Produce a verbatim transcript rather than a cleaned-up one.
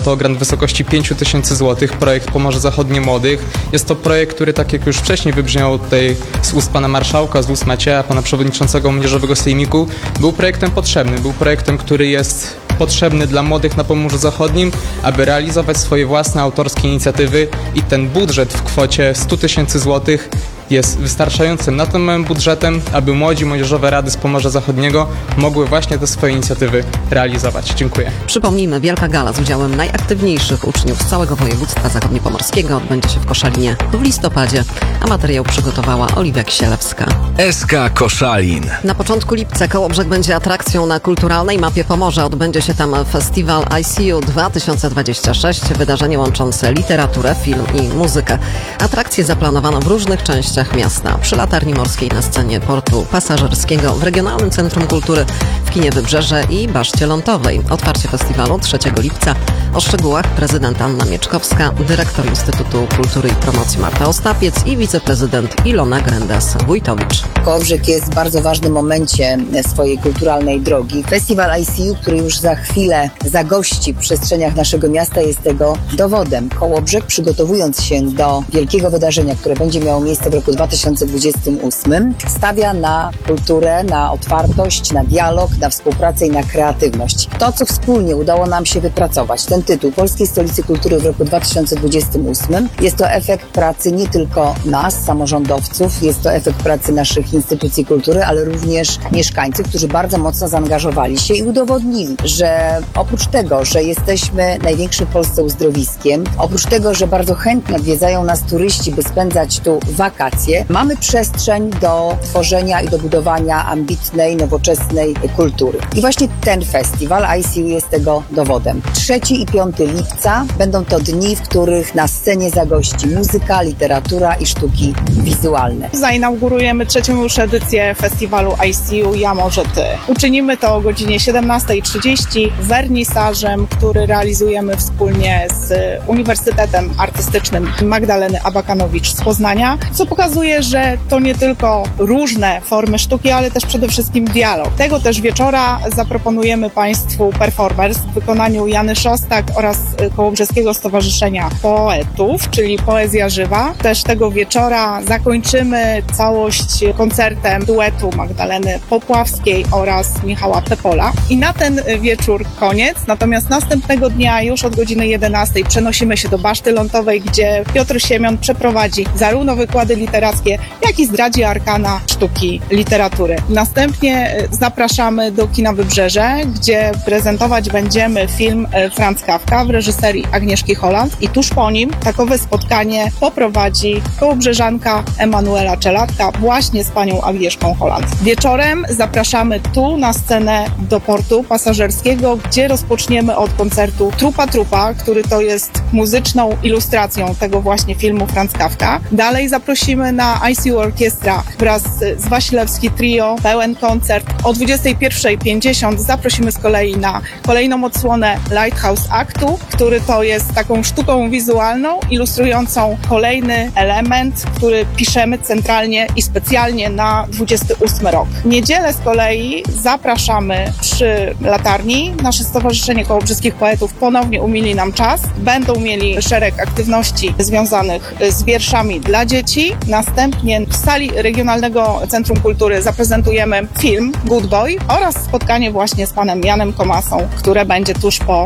to grant w wysokości pięć tysięcy złotych, projekt Pomorze Zachodnie Młodych. Jest to projekt, który tak jak już wcześniej wybrzmiał tutaj z ust pana marszałka, z ust Macieja, pana przewodniczącego Młodzieżowego Sejmiku, był projektem potrzebny, był projektem, który jest potrzebny dla młodych na Pomorzu Zachodnim, aby realizować swoje własne autorskie inicjatywy i ten budżet w kwocie sto tysięcy złotych jest wystarczającym na tym małym budżetem, aby młodzi młodzieżowe rady z Pomorza Zachodniego mogły właśnie te swoje inicjatywy realizować. Dziękuję. Przypomnijmy, wielka gala z udziałem najaktywniejszych uczniów z całego województwa zachodniopomorskiego odbędzie się w Koszalinie w listopadzie, a materiał przygotowała Oliwia Kisielewska. S K Koszalin. Na początku lipca Kołobrzeg będzie atrakcją na kulturalnej mapie Pomorza. Odbędzie się tam festiwal I C U dwa tysiące dwadzieścia sześć, wydarzenie łączące literaturę, film i muzykę. Atrakcje zaplanowano w różnych częściach miasta. Przy latarni morskiej na scenie portu pasażerskiego, w Regionalnym Centrum Kultury, w kinie Wybrzeże i Baszcie Lądowej. Otwarcie festiwalu trzeciego lipca. O szczegółach prezydent Anna Mieczkowska, dyrektor Instytutu Kultury i Promocji Marta Ostapiec i wiceprezydent Ilona Grendas-Wójtowicz. Kołobrzeg jest w bardzo ważnym momencie swojej kulturalnej drogi. Festiwal I C U, który już za chwilę zagości w przestrzeniach naszego miasta, jest tego dowodem. Kołobrzeg, przygotowując się do wielkiego wydarzenia, które będzie miało miejsce w roku dwa tysiące dwudziestym ósmym, stawia na kulturę, na otwartość, na dialog, na współpracę i na kreatywność. To, co wspólnie udało nam się wypracować, ten tytuł Polskiej Stolicy Kultury w roku dwa tysiące dwudziestym ósmym, jest to efekt pracy nie tylko nas, samorządowców, jest to efekt pracy naszych instytucji kultury, ale również mieszkańców, którzy bardzo mocno zaangażowali się i udowodnili, że oprócz tego, że jesteśmy największym w Polsce uzdrowiskiem, oprócz tego, że bardzo chętnie odwiedzają nas turyści, by spędzać tu wakacje, mamy przestrzeń do tworzenia i do budowania ambitnej, nowoczesnej kultury. I właśnie ten festiwal I C U jest tego dowodem. trzeci i piąty lipca będą to dni, w których na scenie zagości muzyka, literatura i sztuki wizualne. Zainaugurujemy trzecią już edycję festiwalu I C U Ja Może Ty. Uczynimy to o godzinie siedemnasta trzydzieści wernisażem, który realizujemy wspólnie z Uniwersytetem Artystycznym Magdaleny Abakanowicz z Poznania, co pokazuje, że to nie tylko różne formy sztuki, ale też przede wszystkim dialog. Tego też wieczora zaproponujemy Państwu performers w wykonaniu Jany Szostak oraz Kołobrzeskiego Stowarzyszenia Poetów, czyli Poezja Żywa. Też tego wieczora zakończymy całość koncertem duetu Magdaleny Popławskiej oraz Michała Pepola. I na ten wieczór koniec, natomiast następnego dnia już od godziny jedenastej przenosimy się do Baszty Lądowej, gdzie Piotr Siemion przeprowadzi zarówno wykłady literackie, jak i zdradzi arkana sztuki literatury. Następnie zapraszamy do kina Wybrzeże, gdzie prezentować będziemy film Franz Kafka w reżyserii Agnieszki Holland i tuż po nim takowe spotkanie poprowadzi kołobrzeżanka Emanuela Czelatka właśnie z panią Agnieszką Holland. Wieczorem zapraszamy tu na scenę do portu pasażerskiego, gdzie rozpoczniemy od koncertu Trupa Trupa, który to jest muzyczną ilustracją tego właśnie filmu Franz Kafka. Dalej zaprosimy na I C U Orkiestra wraz z Wasilewski Trio, pełen koncert. O dwudziestej pierwszej pięćdziesiąt zaprosimy z kolei na kolejną odsłonę Lighthouse Aktu, który to jest taką sztuką wizualną, ilustrującą kolejny element, który piszemy centralnie i specjalnie na dwudziesty ósmy rok. W niedzielę z kolei zapraszamy przy latarni. Nasze Stowarzyszenie Kołobrzeskich Poetów ponownie umili nam czas. Będą mieli szereg aktywności związanych z wierszami dla dzieci. Następnie w sali Regionalnego Centrum Kultury zaprezentujemy film Good Boy oraz spotkanie właśnie z panem Janem Komasą, które będzie tuż po